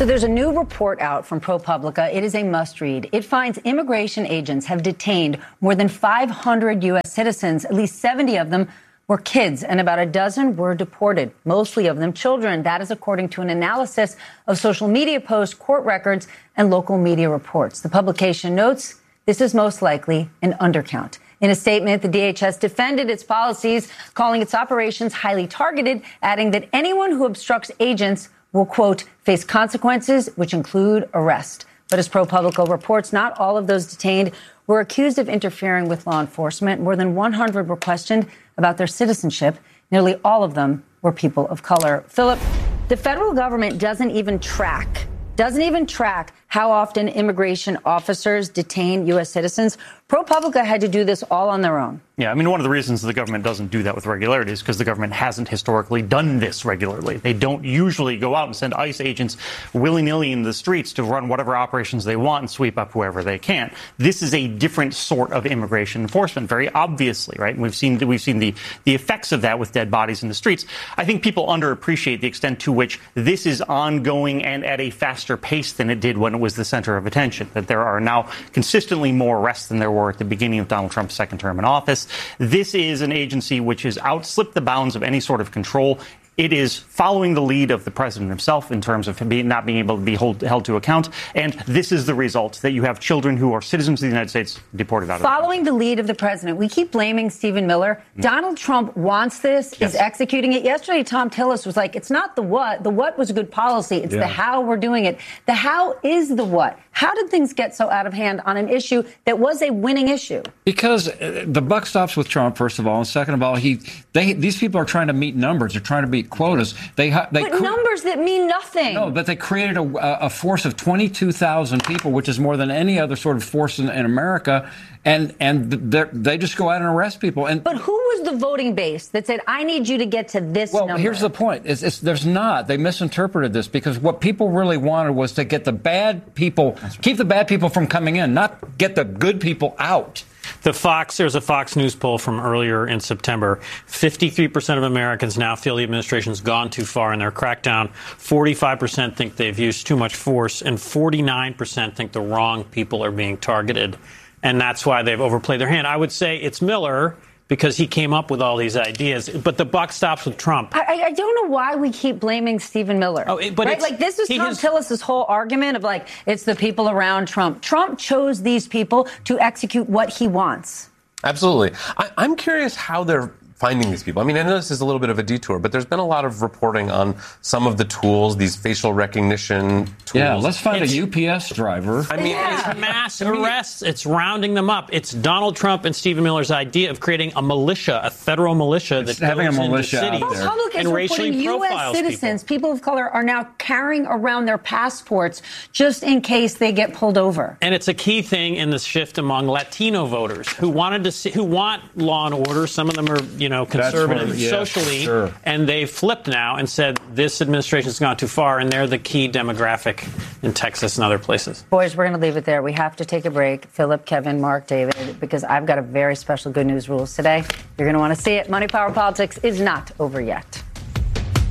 So there's a new report out from ProPublica. It is a must-read. It finds immigration agents have detained more than 500 U.S. citizens. At least 70 of them were kids, and about a dozen were deported, mostly of them children. That is according to an analysis of social media posts, court records, and local media reports. The publication notes this is most likely an undercount. In a statement, the DHS defended its policies, calling its operations highly targeted, adding that anyone who obstructs agents will, quote, face consequences, which include arrest. But as ProPublica reports, not all of those detained were accused of interfering with law enforcement. More than 100 were questioned about their citizenship. Nearly all of them were people of color. Philip, the federal government doesn't even track how often immigration officers detain U.S. citizens. ProPublica had to do this all on their own. Yeah, I mean, one of the reasons the government doesn't do that with regularity is because the government hasn't historically done this regularly. They don't usually go out and send ICE agents willy-nilly in the streets to run whatever operations they want and sweep up whoever they can. This is a different sort of immigration enforcement, very obviously, right? And we've seen the effects of that with dead bodies in the streets. I think people underappreciate the extent to which this is ongoing and at a faster pace than it did when it was the center of attention, that there are now consistently more arrests than there were at the beginning of Donald Trump's second term in office. This is an agency which has outslipped the bounds of any sort of control. It is following the lead of the president himself in terms of not being able to be held to account. And this is the result, that you have children who are citizens of the United States deported out of Following the lead of the president. We keep blaming Stephen Miller. Donald Trump wants this, is executing it. Yesterday, Tom Tillis was like, it's not the what. The what was a good policy. It's the how we're doing it. The how is the what. How did things get so out of hand on an issue that was a winning issue? Because the buck stops with Trump, first of all. And second of all, these people are trying to meet numbers. They're trying to meet quotas. But numbers that mean nothing. No, but they created a force of 22,000 people, which is more than any other sort of force in America. And they just go out and arrest people. But who was the voting base that said, I need you to get to this number? Well, here's the point. There's not. They misinterpreted this, because what people really wanted was to get the bad people, keep the bad people from coming in, not get the good people out. There's a Fox News poll from earlier in September. 53% of Americans now feel the administration's gone too far in their crackdown. 45% think they've used too much force, and 49% think the wrong people are being targeted. And that's why they've overplayed their hand. I would say it's Miller, because he came up with all these ideas. But the buck stops with Trump. I don't know why we keep blaming Stephen Miller. Right? Like, this is Tom Tillis' whole argument of, like, it's the people around Trump. Trump chose these people to execute what he wants. Absolutely. I'm curious how they're finding these people. I mean, I know this is a little bit of a detour, but there's been a lot of reporting on some of the tools, these facial recognition tools. Yeah, let's find a UPS driver. I mean, it's mass arrests. It's rounding them up. It's Donald Trump and Stephen Miller's idea of creating a militia, a federal militia that having goes a militia into cities and racially profiles citizens, people of color, are now carrying around their passports just in case they get pulled over. And it's a key thing in the shift among Latino voters who want law and order. Some of them are, conservative socially, and they've flipped now and said this administration's gone too far, and they're the key demographic in Texas and other places. Boys, we're going to leave it there. We have to take a break. Philip, Kevin, Mark, David, because I've got a very special Good News Rules today. You're going to want to see it. Money, Power, Politics is not over yet.